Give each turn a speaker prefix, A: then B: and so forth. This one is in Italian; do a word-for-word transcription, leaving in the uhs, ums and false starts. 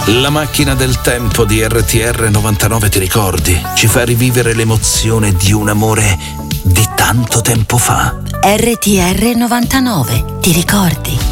A: La macchina del tempo di R T R novantanove, ti ricordi? Ci fa rivivere l'emozione di un amore di tanto tempo fa.
B: R T R novantanove, ti ricordi?